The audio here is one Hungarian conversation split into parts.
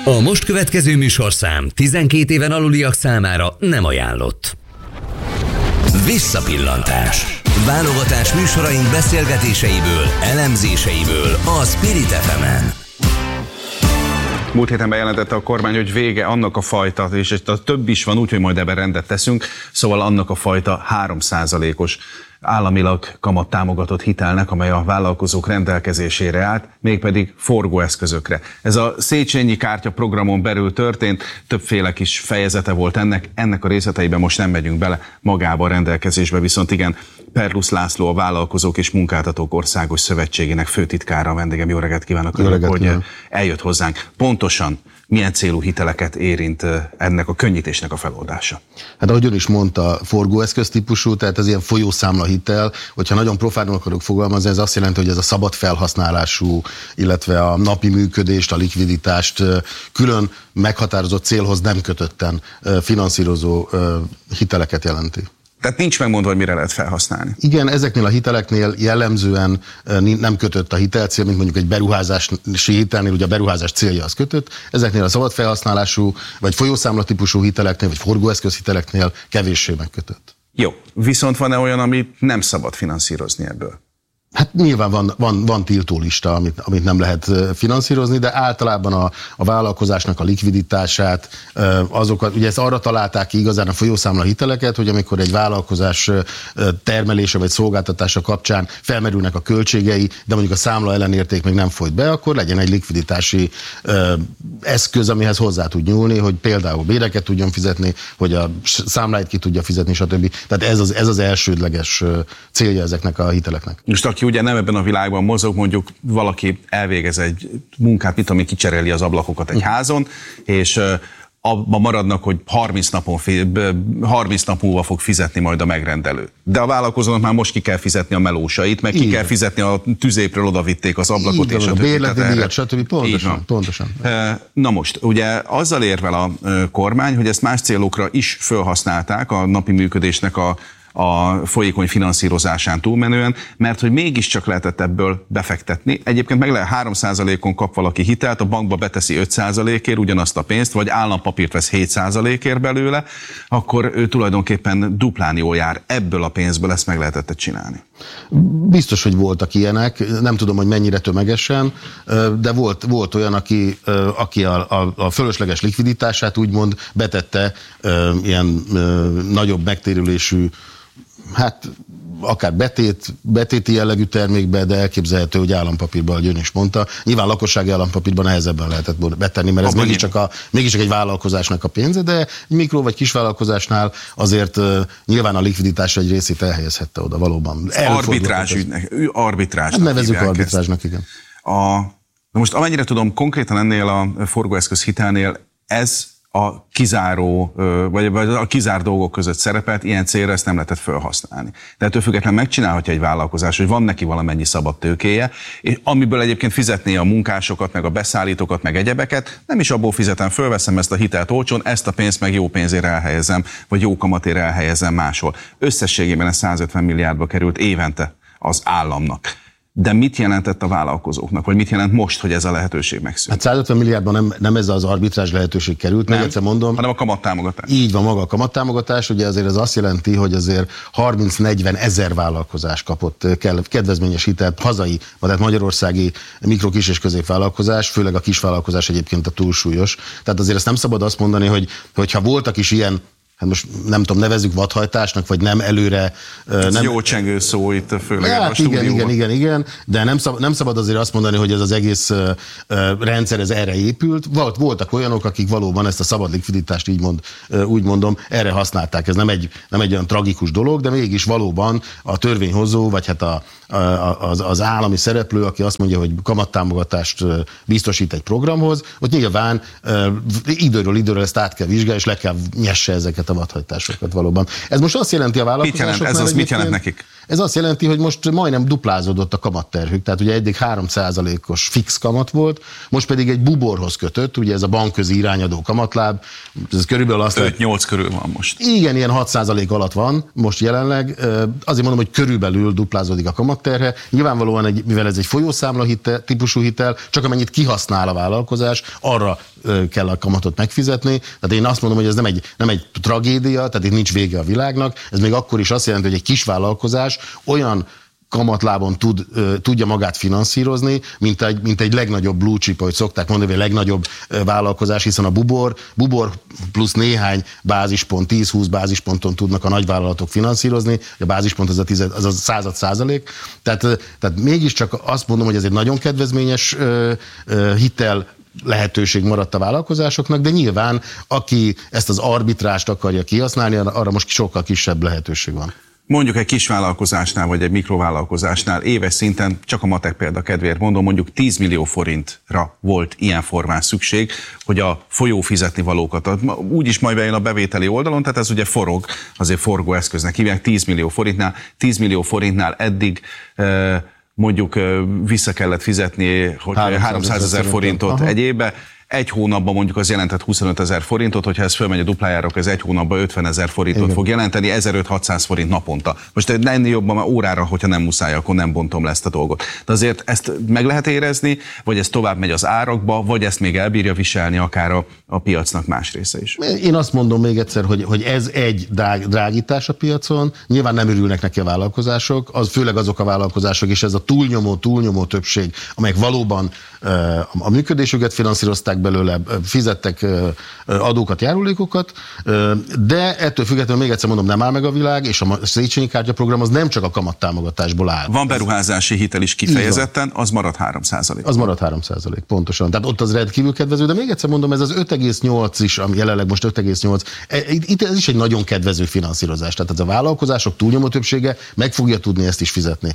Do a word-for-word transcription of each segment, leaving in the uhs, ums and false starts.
A most következő műsorszám tizenkét éven aluliak számára nem ajánlott. Visszapillantás. Válogatás műsoraink beszélgetéseiből, elemzéseiből a Spirit ef emen. Múlt héten bejelentette a kormány, hogy vége annak a fajta, és a több is van, úgyhogy majd ebben rendet teszünk, szóval annak a fajta három százalékos államilag kamat támogatott hitelnek, amely a vállalkozók rendelkezésére állt, mégpedig forgóeszközökre. Ez a Széchenyi kártya programon belül történt, többféle kis fejezete volt ennek, ennek a részleteiben most nem megyünk bele, magába a rendelkezésbe viszont igen. Perlusz László, a Vállalkozók és Munkáltatók Országos Szövetségének főtitkára, a vendégem. Jó reggelt kívánok, Jó reggelt, hogy kívánok. Eljött hozzánk. Pontosan milyen célú hiteleket érint ennek a könnyítésnek a feloldása? Hát ahogy ön is mondta, forgóeszköz típusú, tehát ez ilyen folyószámla hitel, hogyha nagyon profánul akarok fogalmazni, ez azt jelenti, hogy ez a szabad felhasználású, illetve a napi működést, a likviditást külön meghatározott célhoz nem kötötten finanszírozó hiteleket jelenti. Tehát nincs megmondva, hogy mire lehet felhasználni. Igen, ezeknél a hiteleknél jellemzően nem kötött a hitelcél, mint mondjuk egy beruházási hitelnél, ugye a beruházás célja az kötött. Ezeknél a szabad felhasználású, vagy folyószámla típusú hiteleknél, vagy forgóeszköz hiteleknél kevéssé megkötött. Jó, viszont van-e olyan, amit nem szabad finanszírozni ebből? Hát nyilván van, van, van tiltólista, amit, amit nem lehet finanszírozni, de általában a, a vállalkozásnak a likviditását, azokat, ugye ezt arra találták ki igazán a folyószámla hiteleket, hogy amikor egy vállalkozás termelése vagy szolgáltatása kapcsán felmerülnek a költségei, de mondjuk a számla ellenérték még nem folyt be, akkor legyen egy likviditási eszköz, amihez hozzá tud nyúlni, hogy például béreket tudjon fizetni, hogy a számláit ki tudja fizetni, stb. Tehát ez az, ez az elsődleges célja ezeknek a hiteleknek. Most aki ugye nem ebben a világban mozog, mondjuk valaki elvégez egy munkát, mit tudom én, kicseréli az ablakokat egy házon, és abban maradnak, hogy harminc napon, harminc nap múlva fog fizetni majd a megrendelő. De a vállalkozónak már most ki kell fizetni a melósait, meg ki Igen. kell fizetni a tüzépről, odavitték az ablakot, Igen, és a bérleti díjat, stb. Pontosan, pontosan. Na most, ugye azzal érvel a kormány, hogy ezt más célokra is felhasználták a napi működésnek a a folyékony finanszírozásán túlmenően, mert hogy mégiscsak lehetett ebből befektetni. Egyébként meg lehet három százalékon kap valaki hitelt, a bankba beteszi öt százalékért ugyanazt a pénzt, vagy állampapírt vesz hét százalékért belőle, akkor ő tulajdonképpen duplán jól jár. Ebből a pénzből ezt meg lehetett csinálni. Biztos, hogy voltak ilyenek, nem tudom, hogy mennyire tömegesen, de volt, volt olyan, aki, aki a, a, a fölösleges likviditását úgymond betette ilyen nagyobb megtérülésű, hát akár betét, betéti jellegű termékbe, de elképzelhető, hogy állampapírban, ahogy ön is mondta. Nyilván lakossági állampapírban nehezebben lehetett betenni, mert ez mégiscsak, a, mégiscsak egy vállalkozásnak a pénze, de egy mikro vagy kisvállalkozásnál azért uh, nyilván a likviditás egy részét elhelyezhette oda valóban. Arbitrázs ügynek, arbitrázsnak. Hát nevezzük arbitrázsnak, igen. A, most amennyire tudom, konkrétan ennél a forgóeszköz hitelnél ez a kizáró, vagy a kizárt dolgok között szerepelt, ilyen célra ezt nem lehetett felhasználni. De ettől függetlenül megcsinálhatja egy vállalkozás, hogy van neki valamennyi szabad tőkéje, és amiből egyébként fizetné a munkásokat, meg a beszállítókat, meg egyebeket, nem is abból fizetem, fölveszem ezt a hitelt olcsón, ezt a pénzt meg jó pénzért elhelyezem, vagy jó kamatért elhelyezem máshol. Összességében ez százötven milliárdba került évente az államnak. De mit jelentett a vállalkozóknak, vagy mit jelent most, hogy ez a lehetőség megszűnt? Hát százötven milliárdban nem, nem ez az arbitrázs lehetőség került, meg egyszer mondom. Hanem a kamattámogatás. Így van, maga a kamattámogatás, ugye azért ez azt jelenti, hogy azért harminc-negyven ezer vállalkozás kapott kedvezményes hitelt, hazai, vagy magyarországi mikro, kis és középvállalkozás, főleg a kisvállalkozás egyébként a túlsúlyos. Tehát azért ezt nem szabad azt mondani, hogy hogyha voltak is ilyen, hát most nem tudom, nevezzük vadhajtásnak, vagy nem előre... Ez nem... jó csengő szó itt, főleg hát a stúdióban. Igen, igen, igen, igen, de nem szabad, nem szabad azért azt mondani, hogy ez az egész uh, rendszer ez erre épült. Volt, voltak olyanok, akik valóban ezt a szabad likviditást így mond, uh, úgy mondom, erre használták. Ez nem egy, nem egy olyan tragikus dolog, de mégis valóban a törvényhozó, vagy hát a, a, az, az állami szereplő, aki azt mondja, hogy kamattámogatást biztosít egy programhoz, ott nyilván uh, időről időről ezt át kell vizsgálni, és le kell nyesse ezeket a vadhajtásokat valóban. Ez most azt jelenti a vállalkozásoknál... Mit jelent? Ez az mit jelent nekik? Ez azt jelenti, hogy most majdnem duplázódott a kamatterhük, tehát ugye eddig három százalékos fix kamat volt, most pedig egy buborhoz kötött, ugye ez a bankközi irányadó kamatláb, ez körülbelül azt... öt-nyolc körül van most. Igen, ilyen hat százalék alatt van most jelenleg, azért mondom, hogy körülbelül duplázódik a kamat kamatterhe. Nyilvánvalóan, egy, mivel ez egy folyószámla hitel, típusú hitel, csak amennyit kihasznál a vállalkozás, arra kell a kamatot megfizetni. Tehát én azt mondom, hogy ez nem egy, nem egy tragédia, tehát itt nincs vége a világnak. Ez még akkor is azt jelenti, hogy egy kis vállalkozás olyan kamatlábon tud, tudja magát finanszírozni, mint egy, mint egy legnagyobb blue chip, ahogy szokták mondani, vagy a legnagyobb vállalkozás, hiszen a bubor, bubor plusz néhány bázispont, tíz-húsz bázisponton tudnak a nagyvállalatok finanszírozni, a bázispont az a, tized, az a század százalék. Tehát, tehát mégiscsak azt mondom, hogy ez egy nagyon kedvezményes hitel lehetőség maradt a vállalkozásoknak, de nyilván aki ezt az arbitrást akarja kihasználni, arra most sokkal kisebb lehetőség van. Mondjuk egy kisvállalkozásnál, vagy egy mikrovállalkozásnál éves szinten, csak a matek példa kedvéért mondom, mondjuk tíz millió forintra volt ilyen formán szükség, hogy a folyó fizetni valókat, úgyis majd bejön a bevételi oldalon, tehát ez ugye forog, azért forgó eszköznek hívják, tíz millió forintnál, tíz millió forintnál eddig mondjuk vissza kellett fizetni, hogy háromszázezer forintot egy évbe. Egy hónapban mondjuk az jelentett huszonötezer forintot, hogyha ez fölmegy a duplájára, akkor ez egy hónapban ötvenezer forintot Igen. fog jelenteni, ezerötszáz-hatszáz forint naponta. Most ennél jobban már órára, hogyha nem muszáj, akkor nem bontom le ezt a dolgot. De azért ezt meg lehet érezni, vagy ez tovább megy az árakba, vagy ezt még elbírja viselni akár a, a piacnak más része is. Én azt mondom még egyszer, hogy, hogy ez egy drág, drágítás a piacon, nyilván nem örülnek neki a vállalkozások, az főleg azok a vállalkozások, és ez a túlnyomó, túlnyomó többség, amelyek valóban uh, a működésüket finanszírozták belőle, fizettek adókat, járulékokat, de ettől függetlenül még egyszer mondom, nem áll meg a világ, és a Széchenyi kártyaprogram az nem csak a kamattámogatásból áll. Van beruházási hitel is kifejezetten, az marad három százalék. Az marad három százalék, pontosan. Tehát ott az rendkívül kedvező, de még egyszer mondom, ez az öt egész nyolc is, ami jelenleg most öt egész nyolc, itt ez is egy nagyon kedvező finanszírozás. Tehát ez a vállalkozások túlnyomó többsége meg fogja tudni ezt is fizetni.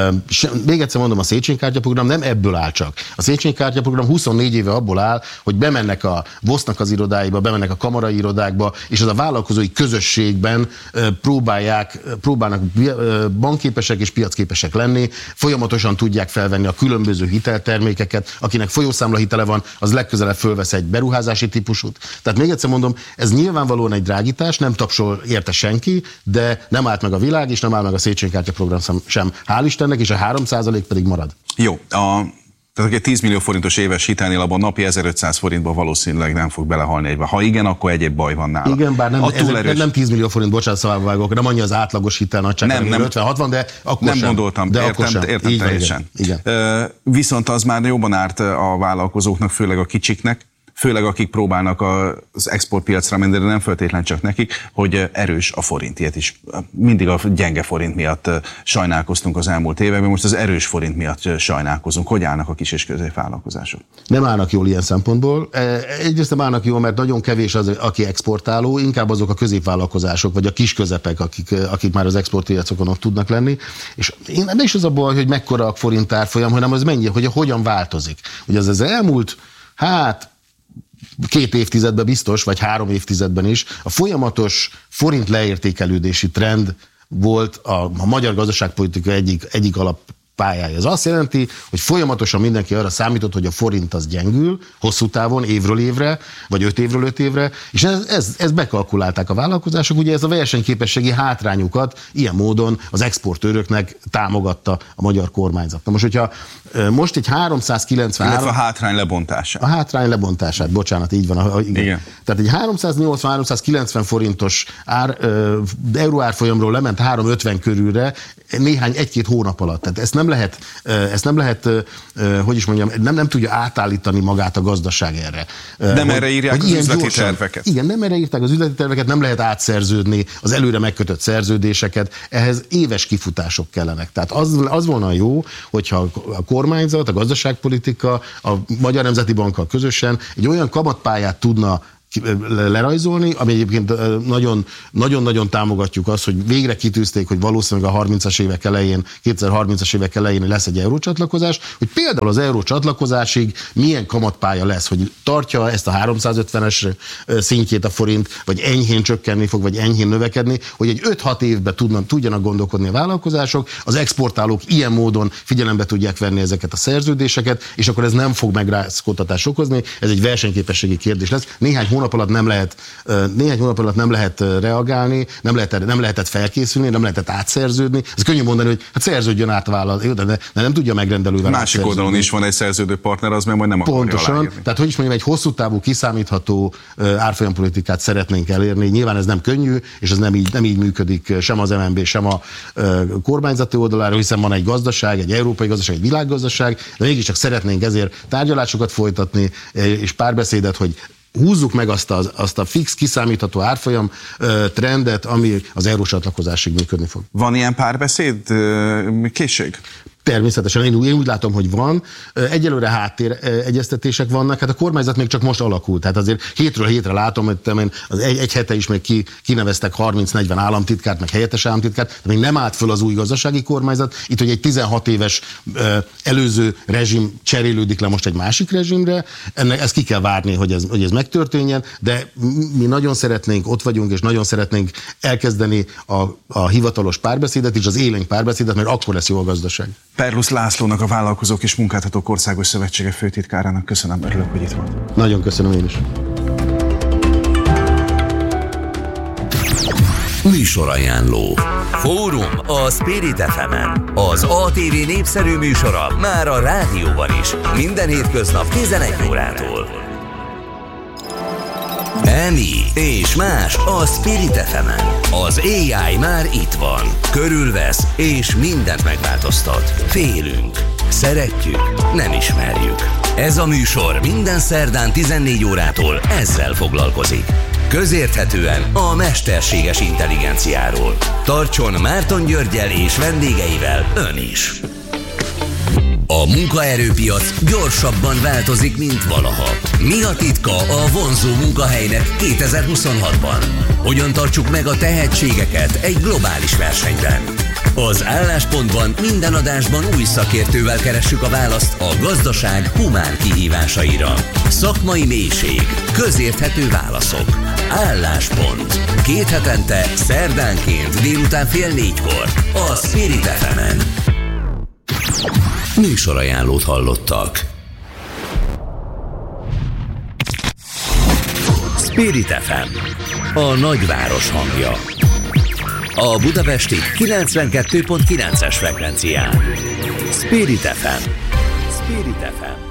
Még egyszer mondom, a Széchenyi kártyaprogram nem ebből áll csak. A Széchenyi kártyaprogram huszonnégy éve abból áll, hogy bemennek a VOSZ-nak az irodáiba, bemennek a kamarai irodákba, és az a vállalkozói közösségben próbálják, próbálnak bankképesek és piacképesek lenni, folyamatosan tudják felvenni a különböző hiteltermékeket, akinek folyószámla hitele van, az legközelebb fölvesz egy beruházási típusút. Tehát még egyszer mondom, ez nyilvánvalóan egy drágítás, nem tapsol érte senki, de nem állt meg a világ, és nem áll meg a Széchenyi kártyaprogram sem. Hál' Istennek, és a három százalék pedig marad. Jó, a Tehát egy tíz millió forintos éves hitelnél abban napi ezerötszáz forintban valószínűleg nem fog belehalni egybe. Ha igen, akkor egyéb baj van nála. Igen, bár nem, ez erős... nem tíz millió forint, bocsánat, szabályvágok, nem annyi az átlagos hitel nagyság, nem, ötven hatvan, de akkor nem sem. gondoltam, de értem, akkor sem. értem teljesen. Igen. Igen. Viszont az már jobban árt a vállalkozóknak, főleg a kicsiknek, főleg akik próbálnak az exportpiacra menni, de nem feltétlen csak nekik, hogy erős a forint. Ilyet is mindig a gyenge forint miatt sajnálkoztunk az elmúlt években, most az erős forint miatt sajnálkozunk. Hogy állnak a kis és középvállalkozások? Nem állnak jól ilyen szempontból. Egyrészt nem állnak jól, mert nagyon kevés az, aki exportáló, inkább azok a középvállalkozások, vagy a kis közepek, akik, akik már az exportpiacokon ott tudnak lenni. És én nem is az a baj, hogy mekkora a forint árfolyam, hanem az mennyi, hogy hogyan változik. Ugye az az elmúlt, hát két évtizedben biztos, vagy három évtizedben is, a folyamatos forint leértékelődési trend volt a, a magyar gazdaságpolitika egyik, egyik alap pályája. Ez azt jelenti, hogy folyamatosan mindenki arra számított, hogy a forint az gyengül, hosszú távon, évről évre, vagy öt évről öt évre, és ez, ez, ez bekalkulálták a vállalkozások, ugye ez a versenyképességi hátrányukat ilyen módon az exportőröknek támogatta a magyar kormányzat. Na most, hogyha most egy háromszázkilencvenhárom... Illetve a hátrány lebontását. A hátrány lebontását, bocsánat, így van. A, igen. igen. Tehát egy háromszáznyolcvan-háromszázkilencven forintos ár, euró árfolyamról lement háromszázötven körülre néhány, egy-két hónap alatt. Tehát ezt nem lehet, ezt nem lehet, hogy is mondjam, nem, nem tudja átállítani magát a gazdaság erre. Nem hogy, erre írják az üzleti gyorsan, terveket. Igen, nem erre írták az üzleti terveket, nem lehet átszerződni az előre megkötött szerződéseket, ehhez éves kifutások kellenek. Tehát az, az volna jó, hogyha a kormányzat, a gazdaságpolitika, a Magyar Nemzeti Bankkal közösen egy olyan kamatpályát tudna lerajzolni, ami egyébként nagyon-nagyon támogatjuk azt, hogy végre kitűzték, hogy valószínűleg a harmincas évek elején, kétezer-harmincas évek elején lesz egy eurócsatlakozás, hogy például az eurócsatlakozásig milyen kamatpálya lesz, hogy tartja ezt a háromszázötvenes szintjét a forint, vagy enyhén csökkenni fog, vagy enyhén növekedni, hogy egy öt-hat évben tudnak, tudjanak gondolkodni a vállalkozások, az exportálók ilyen módon figyelembe tudják venni ezeket a szerződéseket, és akkor ez nem fog megrázkódtatást okozni, ez egy versenyképességi kérdés lesz. Néhány hónap alatt nem lehet, néhány hónap alatt nem lehet reagálni, nem lehetett, nem lehetett felkészülni, nem lehetett átszerződni. Ez könnyű mondani, hogy hát szerződjön át a vállalat, de, de nem tudja megrendelővel. Másik oldalon is van egy szerződő partner, az meg majd nem akarja Pontosan. aláírni. Tehát hogy is mondjam, egy hosszú távú, kiszámítható árfolyampolitikát szeretnénk elérni. Nyilván ez nem könnyű, és ez nem így, nem így működik sem az em en bé, sem a kormányzati oldaláról, hiszen van egy gazdaság, egy európai gazdaság, egy világgazdaság, de mégiscsak szeretnénk ezért tárgyalásokat folytatni, és párbeszédet, hogy húzzuk meg azt a, azt a fix, kiszámítható árfolyam trendet, ami az eurós csatlakozásig működni fog. Van ilyen párbeszéd készség? Természetesen, én úgy, én úgy látom, hogy van. Egyelőre háttér egyeztetések vannak, hát a kormányzat még csak most alakult. Tehát azért hétről hétre látom, hogy én az egy, egy hete is még ki, kineveztek harminc-negyven államtitkárt, meg helyettes államtitkárt, de még nem állt föl az új gazdasági kormányzat. Itt, hogy egy tizenhat éves előző rezsim cserélődik le most egy másik rezsimre, ennek ezt ki kell várni, hogy ez, hogy ez megtörténjen, de mi nagyon szeretnénk, ott vagyunk, és nagyon szeretnénk elkezdeni a, a hivatalos párbeszédet és az élénk párbeszédet, mert akkor lesz jó a gazdaság. Perlusz Lászlónak, a Vállalkozók és Munkáltatók Országos Szövetsége főtitkárának köszönöm, örülök, hogy itt volt. Nagyon köszönöm én is. Műsorajánló. Fórum a Spirit ef emen. Az á té vé népszerű műsora már a rádióban is. Minden hétköznap tizenegy órától. Emi és más a Spirit ef emen. Az á i már itt van. Körülvesz és mindent megváltoztat. Félünk. Szeretjük. Nem ismerjük. Ez a műsor minden szerdán tizennégy órától ezzel foglalkozik. Közérthetően a mesterséges intelligenciáról. Tartson Márton Györggyel és vendégeivel ön is. A munkaerőpiac gyorsabban változik, mint valaha. Mi a titka a vonzó munkahelynek kétezer-huszonhatban? Hogyan tartsuk meg a tehetségeket egy globális versenyben? Az Álláspontban minden adásban új szakértővel keressük a választ a gazdaság humán kihívásaira. Szakmai mélység, közérthető válaszok. Álláspont. Két hetente, szerdánként délután fél négykor a Spirit ef emen. Műsorajánlót hallottak. Spirit ef em, a nagyváros hangja. A budapesti kilencvenkettő pont kilences frekvencián. Spirit ef em. Spirit ef em.